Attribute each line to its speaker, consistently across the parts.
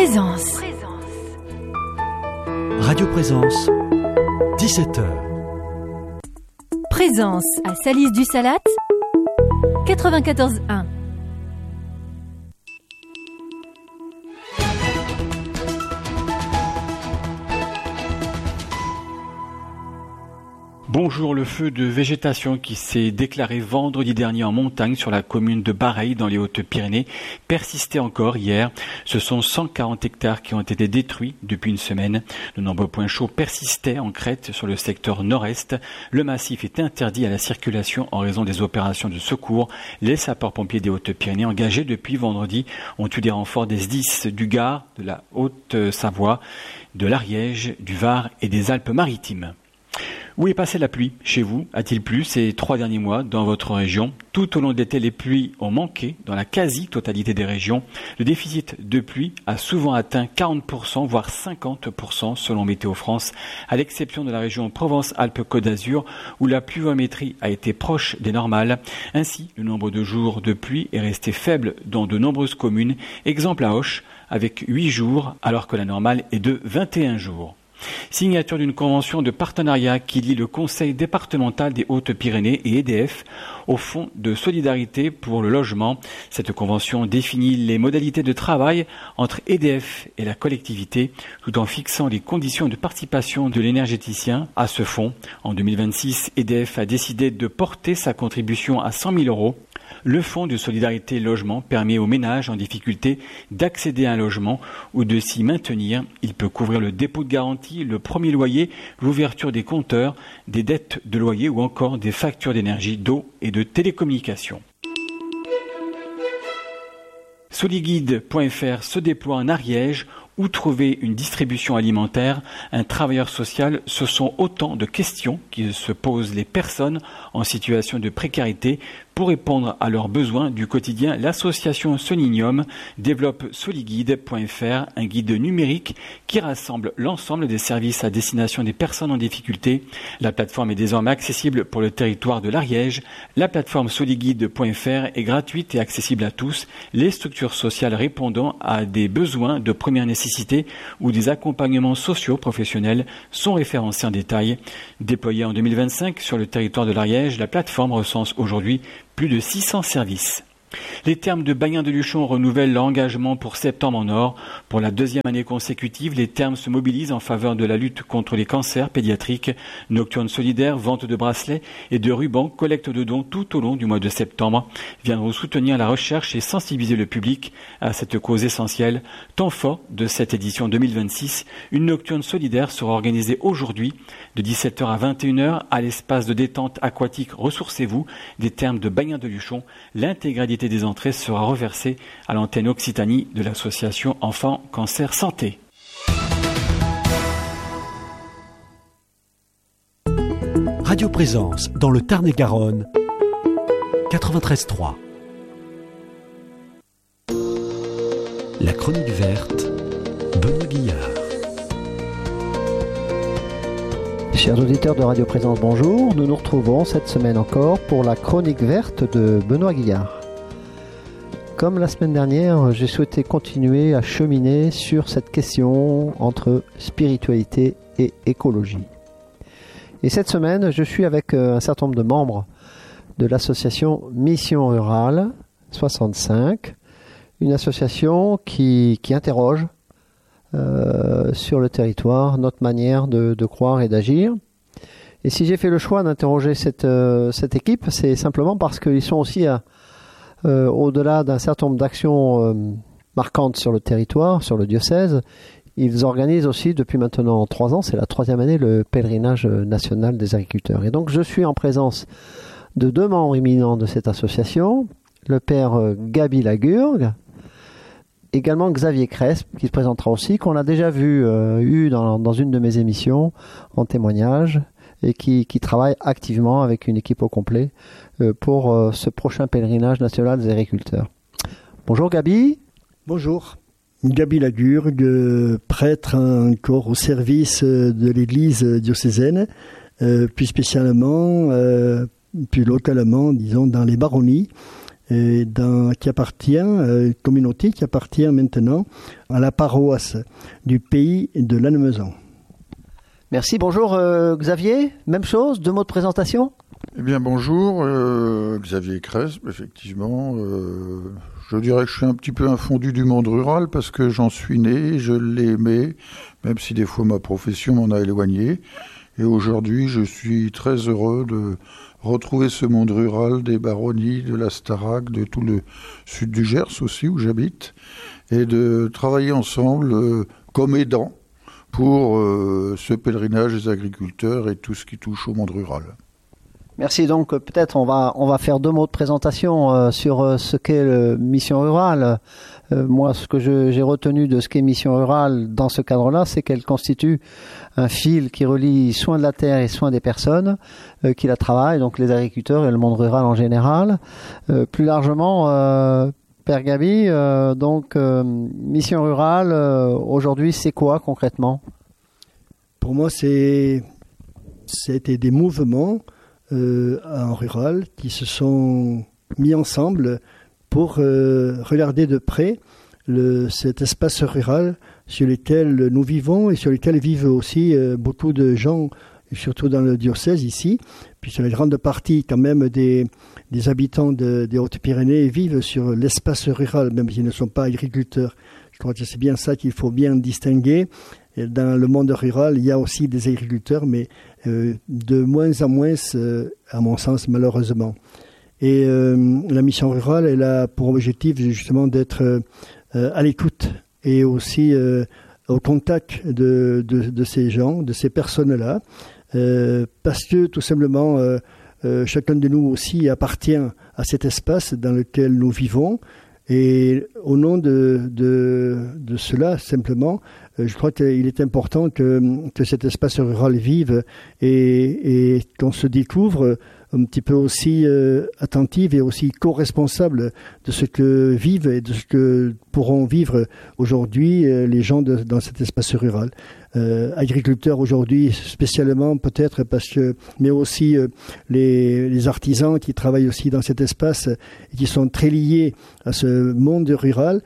Speaker 1: Présence.
Speaker 2: Radio Présence, 17h.
Speaker 1: Présence à Salis du Salat, 94.1.
Speaker 3: Bonjour, le feu de végétation qui s'est déclaré vendredi dernier en montagne sur la commune de Bareilles dans les Hautes-Pyrénées persistait encore hier. Ce sont 140 hectares qui ont été détruits depuis une semaine. De nombreux points chauds persistaient en crête sur le secteur nord-est. Le massif est interdit à la circulation en raison des opérations de secours. Les sapeurs-pompiers des Hautes-Pyrénées engagés depuis vendredi ont eu des renforts des SDIS du Gard, de la Haute-Savoie, de l'Ariège, du Var et des Alpes-Maritimes. Où est passée la pluie chez vous? A-t-il plu ces 3 derniers mois dans votre région? Tout au long de l'été, les pluies ont manqué dans la quasi-totalité des régions. Le déficit de pluie a souvent atteint 40%, voire 50% selon Météo France, à l'exception de la région Provence-Alpes-Côte d'Azur où la pluviométrie a été proche des normales. Ainsi, le nombre de jours de pluie est resté faible dans de nombreuses communes. Exemple à Auch, avec 8 jours, alors que la normale est de 21 jours. Signature d'une convention de partenariat qui lie le Conseil départemental des Hautes-Pyrénées et EDF au Fonds de solidarité pour le logement. Cette convention définit les modalités de travail entre EDF et la collectivité, tout en fixant les conditions de participation de l'énergéticien à ce fonds. En 2026, EDF a décidé de porter sa contribution à 100 000 €. Le Fonds de solidarité logement permet aux ménages en difficulté d'accéder à un logement ou de s'y maintenir. Il peut couvrir le dépôt de garantie, le premier loyer, l'ouverture des compteurs, des dettes de loyer ou encore des factures d'énergie, d'eau et de télécommunications. Soliguide.fr se déploie en Ariège. Où trouver une distribution alimentaire, un travailleur social, ce sont autant de questions qui se posent les personnes en situation de précarité. Pour répondre à leurs besoins du quotidien, l'association Solinium développe Soliguide.fr, un guide numérique qui rassemble l'ensemble des services à destination des personnes en difficulté. La plateforme est désormais accessible pour le territoire de l'Ariège. La plateforme Soliguide.fr est gratuite et accessible à tous. Les structures sociales répondant à des besoins de première nécessité ou des accompagnements sociaux professionnels sont référencés en détail. Déployée en 2025 sur le territoire de l'Ariège, la plateforme recense aujourd'hui plus de 600 services. Les Thermes de Bagnin-de-Luchon renouvellent leur engagement pour septembre en or. Pour la 2e année consécutive, les Thermes se mobilisent en faveur de la lutte contre les cancers pédiatriques. Nocturnes solidaires, vente de bracelets et de rubans, collecte de dons tout au long du mois de septembre viendront soutenir la recherche et sensibiliser le public à cette cause essentielle. Temps fort de cette édition 2026, une nocturne solidaire sera organisée aujourd'hui de 17h à 21h à l'espace de détente aquatique Ressourcez-vous des Thermes de Bagnin-de-Luchon. L'intégralité des entrées sera reversée à l'antenne Occitanie de l'association Enfants Cancer Santé.
Speaker 2: Radio Présence dans le Tarn-et-Garonne, 93.3. La chronique verte, Benoît Guillard.
Speaker 4: Chers auditeurs de Radio Présence, bonjour. Nous nous retrouvons cette semaine encore pour la chronique verte de Benoît Guillard. Comme la semaine dernière, j'ai souhaité continuer à cheminer sur cette question entre spiritualité et écologie. Et cette semaine, je suis avec un certain nombre de membres de l'association Mission Rurale 65, une association qui interroge sur le territoire notre manière de croire et d'agir. Et si j'ai fait le choix d'interroger cette équipe, c'est simplement parce qu'ils sont aussi au-delà d'un certain nombre d'actions marquantes sur le territoire, sur le diocèse. Ils organisent aussi depuis maintenant 3 ans, c'est la 3e année, le pèlerinage national des agriculteurs. Et donc je suis en présence de 2 membres éminents de cette association, le père Gaby Lagurgue, également Xavier Crespe, qui se présentera aussi, qu'on a déjà eu dans une de mes émissions en témoignage, et qui travaille activement avec une équipe au complet pour ce prochain pèlerinage national des agriculteurs. Bonjour Gaby.
Speaker 5: Bonjour. Gaby Lagurgue, prêtre encore au service de l'église diocésaine, puis spécialement, puis localement, disons, dans les baronnies, qui appartient, communauté qui appartient maintenant à la paroisse du pays de Lannemezan.
Speaker 4: Merci, bonjour Xavier, même chose, 2 mots de présentation.
Speaker 6: Eh bien bonjour, Xavier Crespe, effectivement. Je dirais que je suis un petit peu un fondu du monde rural parce que j'en suis né, je l'ai aimé, même si des fois ma profession m'en a éloigné. Et aujourd'hui, je suis très heureux de retrouver ce monde rural des baronnies, de la Starac, de tout le sud du Gers aussi où j'habite, et de travailler ensemble comme aidants pour ce pèlerinage des agriculteurs et tout ce qui touche au monde rural.
Speaker 4: Merci, donc peut-être on va faire 2 mots de présentation sur ce qu'est Mission Rurale. Moi, ce que j'ai retenu de ce qu'est Mission Rurale dans ce cadre-là, c'est qu'elle constitue un fil qui relie soin de la terre et soin des personnes qui la travaillent, donc les agriculteurs et le monde rural en général. Plus largement, Père Gaby, donc Mission Rurale, aujourd'hui, c'est quoi concrètement ?
Speaker 5: Pour moi, c'était des mouvements en rural qui se sont mis ensemble pour regarder de près cet espace rural sur lequel nous vivons et sur lequel vivent aussi beaucoup de gens, surtout dans le diocèse ici, puisque la grande partie quand même des habitants des Hautes-Pyrénées vivent sur l'espace rural, même s'ils ne sont pas agriculteurs. Je crois que c'est bien ça qu'il faut bien distinguer. Dans le monde rural, il y a aussi des agriculteurs, mais de moins en moins, à mon sens, malheureusement. Et la mission rurale, elle a pour objectif justement d'être à l'écoute et aussi au contact de ces gens, de ces personnes-là, parce que tout simplement, chacun de nous aussi appartient à cet espace dans lequel nous vivons. Et au nom de cela, simplement, je crois qu'il est important que cet espace rural vive et qu'on se découvre un petit peu aussi attentive et aussi co-responsable de ce que vivent et de ce que pourront vivre aujourd'hui les gens dans cet espace rural. Agriculteurs aujourd'hui spécialement peut-être mais aussi les artisans qui travaillent aussi dans cet espace et qui sont très liés à ce monde rural.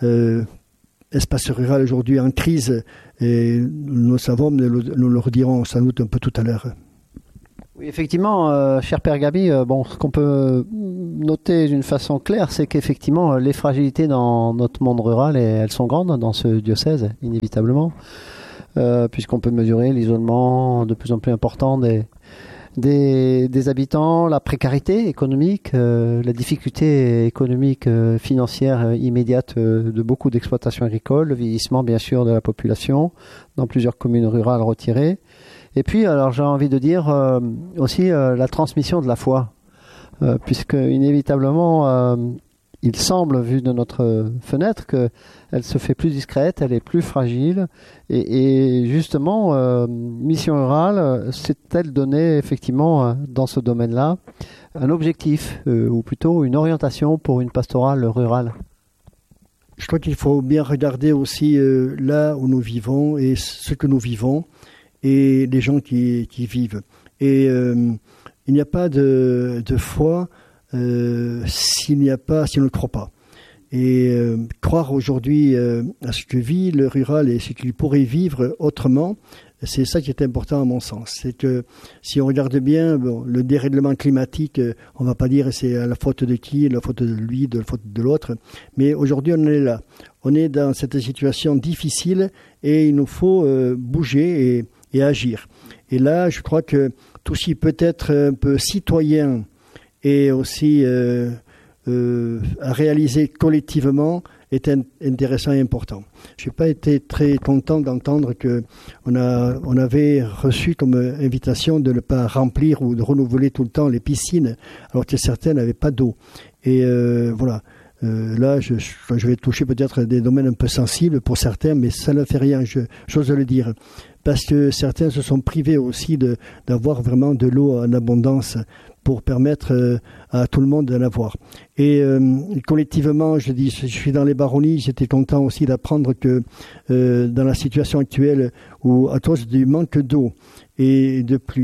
Speaker 5: Espace rural aujourd'hui en crise, et nous savons, nous le redirons sans doute un peu tout à l'heure.
Speaker 4: Oui, effectivement, cher Père Gaby, ce qu'on peut noter d'une façon claire, c'est qu'effectivement, les fragilités dans notre monde rural, elles sont grandes dans ce diocèse, inévitablement, puisqu'on peut mesurer l'isolement de plus en plus important des habitants, la précarité économique, la difficulté économique financière immédiate de beaucoup d'exploitations agricoles, le vieillissement bien sûr de la population dans plusieurs communes rurales retirées. Et puis, alors j'ai envie de dire aussi la transmission de la foi, puisque inévitablement, il semble, vu de notre fenêtre, qu'elle se fait plus discrète, elle est plus fragile, et justement, Mission Rurale s'est-elle donné effectivement dans ce domaine-là un objectif, ou plutôt une orientation pour une pastorale rurale ?
Speaker 5: Je crois qu'il faut bien regarder aussi là où nous vivons et ce que nous vivons, et les gens qui vivent. Et il n'y a pas de foi si on ne croit pas. Et croire aujourd'hui à ce que vit le rural et ce qu'il pourrait vivre autrement, c'est ça qui est important à mon sens. C'est que si on regarde bien le dérèglement climatique, on ne va pas dire c'est à la faute de qui, la faute de lui, de la faute de l'autre, mais aujourd'hui on est là. On est dans cette situation difficile et il nous faut bouger et agir. Et là, je crois que tout ce qui peut être un peu citoyen et aussi à réaliser collectivement est intéressant et important. Je n'ai pas été très content d'entendre qu'on avait reçu comme invitation de ne pas remplir ou de renouveler tout le temps les piscines, alors que certains n'avaient pas d'eau. Et voilà. Là, je vais toucher peut-être des domaines un peu sensibles pour certains, mais ça ne fait rien, j'ose le dire. Parce que certains se sont privés aussi d'avoir vraiment de l'eau en abondance pour permettre à tout le monde d'en avoir. Et collectivement, je suis dans les baronnies, j'étais content aussi d'apprendre que dans la situation actuelle où à cause du manque d'eau et de pluie,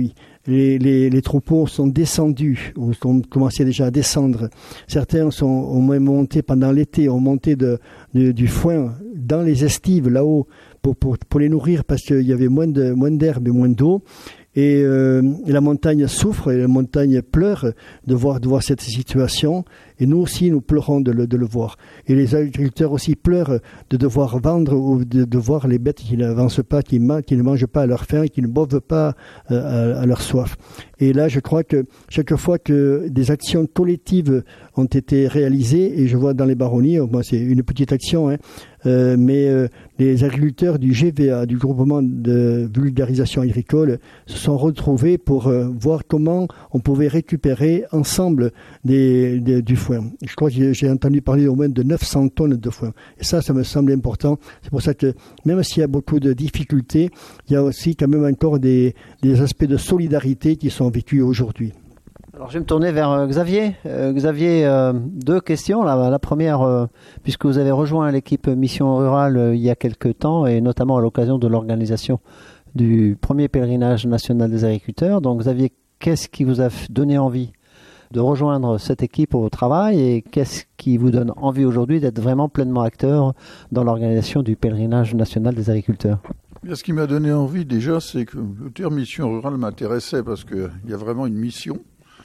Speaker 5: les troupeaux sont descendus, ou ont commencé déjà à descendre. Certains ont même monté pendant l'été, ont monté du foin dans les estives là-haut pour les nourrir parce qu'il y avait moins d'herbe et moins d'eau. Et la montagne souffre, et la montagne pleure de voir cette situation. Et nous aussi, nous pleurons de le voir. Et les agriculteurs aussi pleurent de devoir vendre ou de voir les bêtes qui n'avancent pas, qui ne mangent pas à leur faim, qui ne boivent pas à leur soif. Et là, je crois que chaque fois que des actions collectives ont été réalisées, et je vois dans les baronnies, moi c'est une petite action, mais les agriculteurs du GVA, du groupement de vulgarisation agricole, se sont retrouvés pour voir comment on pouvait récupérer ensemble du foin. Je crois que j'ai entendu parler au moins de 900 tonnes de foin. Et ça me semble important. C'est pour ça que même s'il y a beaucoup de difficultés, il y a aussi quand même encore des aspects de solidarité qui sont vécus aujourd'hui.
Speaker 4: Alors je vais me tourner vers Xavier. Xavier, deux questions. La première, puisque vous avez rejoint l'équipe Mission Rurale il y a quelques temps, et notamment à l'occasion de l'organisation du premier pèlerinage national des agriculteurs. Donc Xavier, qu'est-ce qui vous a donné envie de rejoindre cette équipe au travail, et qu'est-ce qui vous donne envie aujourd'hui d'être vraiment pleinement acteur dans l'organisation du pèlerinage national des agriculteurs?
Speaker 6: Bien, ce qui m'a donné envie déjà, c'est que le terme mission rurale m'intéressait parce qu'il y a vraiment une mission.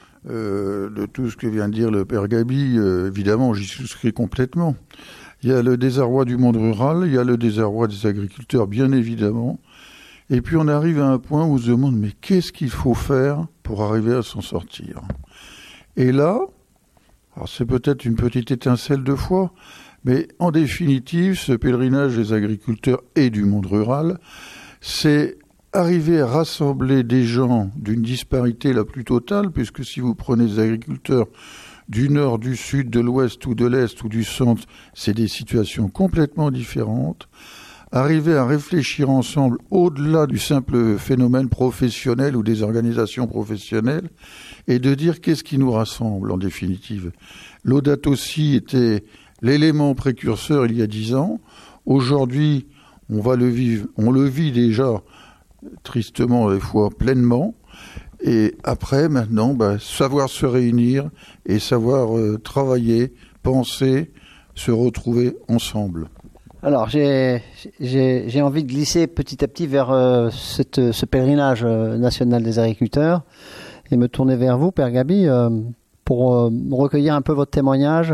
Speaker 6: De tout ce que vient de dire le père Gabi, évidemment, j'y souscris complètement. Il y a le désarroi du monde rural, il y a le désarroi des agriculteurs, bien évidemment. Et puis on arrive à un point où on se demande, mais qu'est-ce qu'il faut faire pour arriver à s'en sortir ? Et là, alors c'est peut-être une petite étincelle de foi, mais en définitive, ce pèlerinage des agriculteurs et du monde rural, c'est arriver à rassembler des gens d'une disparité la plus totale, puisque si vous prenez des agriculteurs du nord, du sud, de l'ouest ou de l'est ou du centre, c'est des situations complètement différentes. Arriver à réfléchir ensemble au-delà du simple phénomène professionnel ou des organisations professionnelles et de dire qu'est-ce qui nous rassemble en définitive. Laudato Si était l'élément précurseur il y a 10 ans. Aujourd'hui, on le vit déjà tristement des fois pleinement. Et après, maintenant, savoir se réunir et savoir travailler, penser, se retrouver ensemble.
Speaker 4: Alors, j'ai envie de glisser petit à petit vers ce pèlerinage national des agriculteurs et me tourner vers vous, Père Gabi, pour recueillir un peu votre témoignage.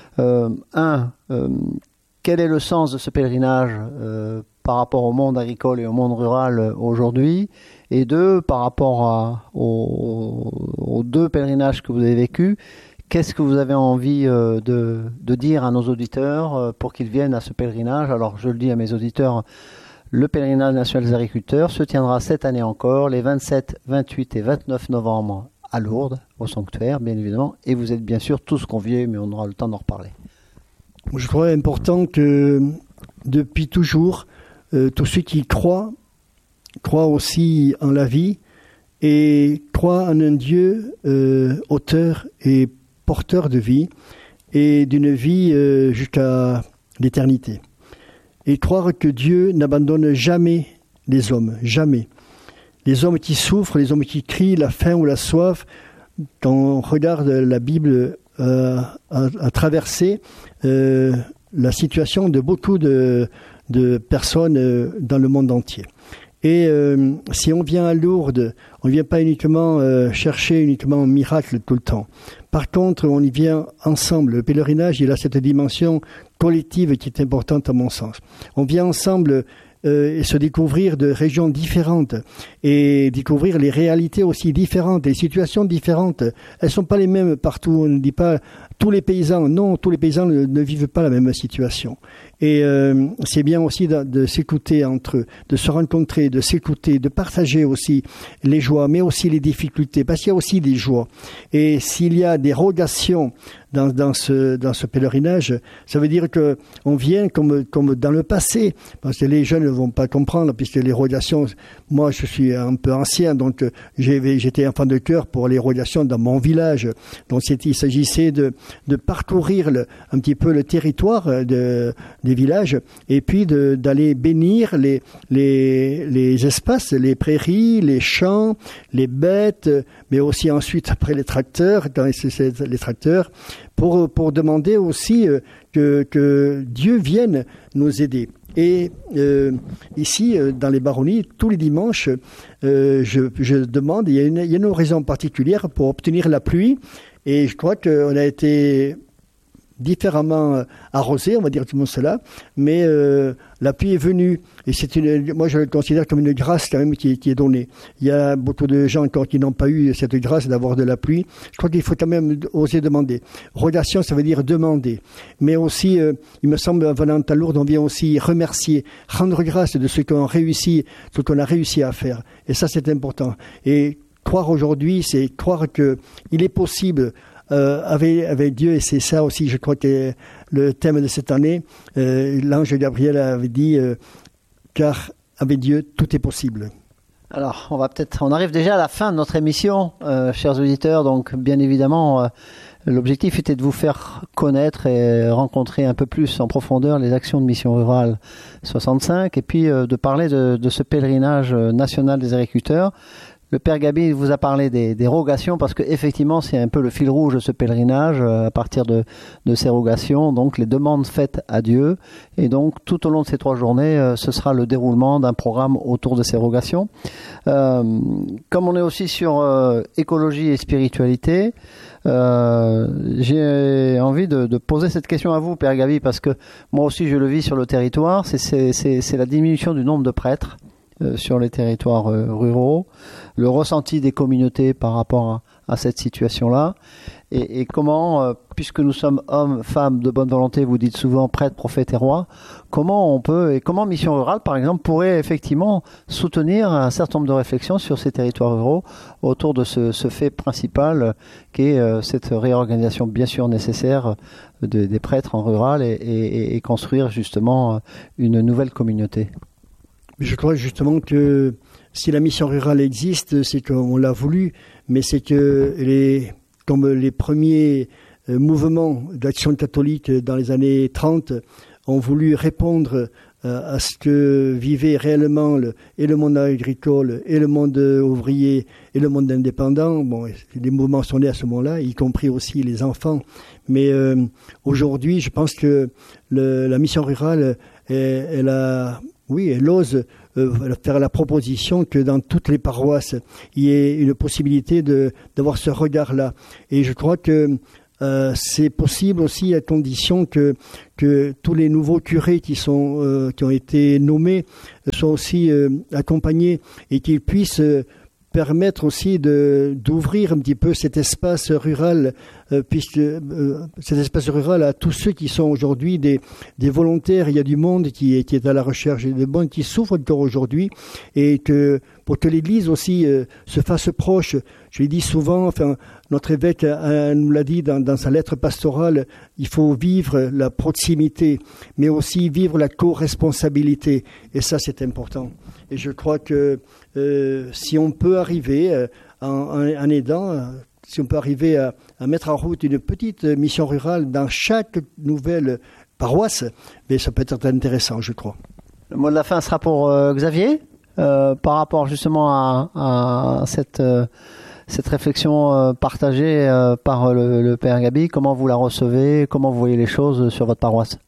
Speaker 4: Quel est le sens de ce pèlerinage par rapport au monde agricole et au monde rural aujourd'hui? Et deux, par rapport aux deux pèlerinages que vous avez vécus, qu'est-ce que vous avez envie de dire à nos auditeurs pour qu'ils viennent à ce pèlerinage? Alors, je le dis à mes auditeurs, le pèlerinage national des agriculteurs se tiendra cette année encore, les 27, 28 et 29 novembre à Lourdes, au sanctuaire, bien évidemment. Et vous êtes bien sûr tous conviés, mais on aura le temps d'en reparler.
Speaker 5: Je crois important que depuis toujours, tous ceux qui croient aussi en la vie et croient en un Dieu auteur et porteur de vie et d'une vie jusqu'à l'éternité. Et croire que Dieu n'abandonne jamais les hommes, jamais. Les hommes qui souffrent, les hommes qui crient la faim ou la soif, quand on regarde la Bible à traverser la situation de beaucoup de personnes dans le monde entier. Et si on vient à Lourdes, on ne vient pas uniquement chercher uniquement un miracle tout le temps. Par contre, on y vient ensemble. Le pèlerinage, il a cette dimension collective qui est importante à mon sens. On vient ensemble et se découvrir de régions différentes et découvrir les réalités aussi différentes, les situations différentes. Elles ne sont pas les mêmes partout. On ne dit pas tous les paysans. Non, tous les paysans ne vivent pas la même situation. Et c'est bien aussi de s'écouter entre eux, de se rencontrer, de s'écouter, de partager aussi les joies, mais aussi les difficultés, parce qu'il y a aussi des joies. Et s'il y a des rogations dans ce pèlerinage. Ça veut dire qu'on vient comme dans le passé, parce que les jeunes ne vont pas comprendre, puisque les rogations, moi je suis un peu ancien, donc j'étais enfant de chœur pour les rogations dans mon village. Donc il s'agissait de parcourir un petit peu le territoire des villages, et puis d'aller bénir les espaces, les prairies, les champs, les bêtes, mais aussi ensuite après les tracteurs, pour demander aussi que Dieu vienne nous aider. Et ici, dans les baronnies, tous les dimanches, je demande, il y a une raison particulière pour obtenir la pluie, et je crois qu'on a été différemment arrosé, on va dire tout le monde cela, mais la pluie est venue, et moi je le considère comme une grâce quand même qui est donnée. Il y a beaucoup de gens encore qui n'ont pas eu cette grâce d'avoir de la pluie. Je crois qu'il faut quand même oser demander. Rogation, ça veut dire demander, mais aussi, il me semble, venant à Lourdes, on vient aussi remercier, rendre grâce de ce qu'on a réussi à faire, et ça c'est important. Et croire aujourd'hui, c'est croire qu'il est possible avec Dieu, et c'est ça aussi, je crois que le thème de cette année, l'ange Gabriel avait dit car avec Dieu tout est possible.
Speaker 4: Alors on arrive déjà à la fin de notre émission, chers auditeurs, donc bien évidemment l'objectif était de vous faire connaître et rencontrer un peu plus en profondeur les actions de Mission Rurale 65, et puis de parler de ce pèlerinage national des agriculteurs. Le Père Gabi vous a parlé des rogations, parce que effectivement c'est un peu le fil rouge de ce pèlerinage, à partir de ces rogations, donc les demandes faites à Dieu, et donc tout au long de ces 3 journées, ce sera le déroulement d'un programme autour de ces rogations. Comme on est aussi sur écologie et spiritualité, j'ai envie de poser cette question à vous, Père Gabi, parce que moi aussi je le vis sur le territoire, c'est la diminution du nombre de prêtres sur les territoires ruraux, le ressenti des communautés par rapport à cette situation-là, et comment, puisque nous sommes hommes, femmes de bonne volonté, vous dites souvent prêtres, prophètes et rois, comment Mission Rurale, par exemple, pourrait effectivement soutenir un certain nombre de réflexions sur ces territoires ruraux autour de ce fait principal qu'est cette réorganisation bien sûr nécessaire des prêtres en rural, et construire justement une nouvelle communauté.
Speaker 5: Je crois justement que si la mission rurale existe, c'est qu'on l'a voulu, mais c'est que comme les premiers mouvements d'action catholique dans les années 30 ont voulu répondre à ce que vivait réellement le monde agricole, et le monde ouvrier, et le monde indépendant. Bon, les mouvements sont nés à ce moment-là, y compris aussi les enfants. Mais aujourd'hui, je pense que la mission rurale, elle ose faire la proposition que dans toutes les paroisses, il y ait une possibilité d'avoir ce regard-là. Et je crois que c'est possible aussi à condition que tous les nouveaux curés qui ont été nommés soient aussi accompagnés, et qu'ils puissent permettre aussi d'ouvrir un petit peu cet espace rural, puisque cet espace rural à tous ceux qui sont aujourd'hui des volontaires. Il y a du monde qui est à la recherche, et des monde qui souffrent encore aujourd'hui, et pour que l'Église aussi se fasse proche. Je l'ai dit souvent, notre évêque nous l'a dit dans sa lettre pastorale, il faut vivre la proximité, mais aussi vivre la co-responsabilité, et ça c'est important. Et je crois que si on peut arriver en aidant, si on peut arriver à mettre en route une petite mission rurale dans chaque nouvelle paroisse, mais ça peut être intéressant, je crois.
Speaker 4: Le mot de la fin sera pour Xavier, par rapport justement à cette réflexion partagée par le Père Gabi. Comment vous la recevez? Comment vous voyez les choses sur votre paroisse?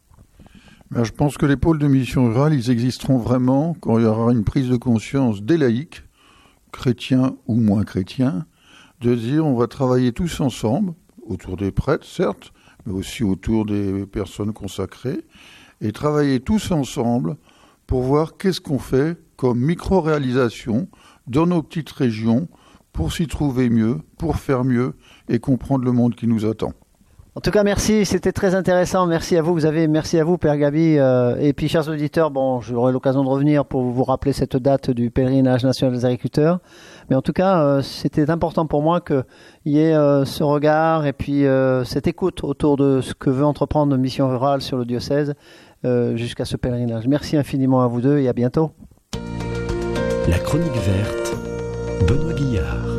Speaker 6: Je pense que les pôles de mission rurale, ils existeront vraiment quand il y aura une prise de conscience des laïcs, chrétiens ou moins chrétiens, de dire on va travailler tous ensemble, autour des prêtres certes, mais aussi autour des personnes consacrées, et travailler tous ensemble pour voir qu'est-ce qu'on fait comme micro-réalisation dans nos petites régions pour s'y trouver mieux, pour faire mieux et comprendre le monde qui nous attend.
Speaker 4: En tout cas, merci, c'était très intéressant. Merci à vous, merci à vous, Père Gabi. Et puis, chers auditeurs, j'aurai l'occasion de revenir pour vous rappeler cette date du pèlerinage national des agriculteurs. Mais en tout cas, c'était important pour moi qu'il y ait ce regard et puis cette écoute autour de ce que veut entreprendre Mission Rurale sur le diocèse jusqu'à ce pèlerinage. Merci infiniment à vous deux et à bientôt.
Speaker 2: La Chronique Verte, Benoît Guillard.